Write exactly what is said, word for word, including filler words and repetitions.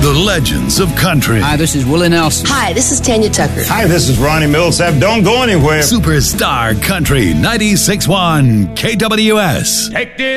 The legends of country. Hi, this is Willie Nelson. Hi, this is Tanya Tucker. Hi, this is Ronnie Millsap. Don't go anywhere. Superstar Country ninety-six point one K W S. Take this.